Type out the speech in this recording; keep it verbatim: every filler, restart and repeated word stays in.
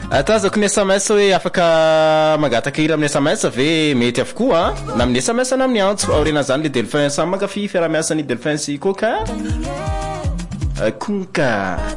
Atazako ny S M S hoe afaka magataka hira amin'ny S M S ve mety avokoa na amin'ny S M S na amin'ny antso aorena zany le Delphin sa mankafy fiara-miasan'ny Delphin sy Coca Konka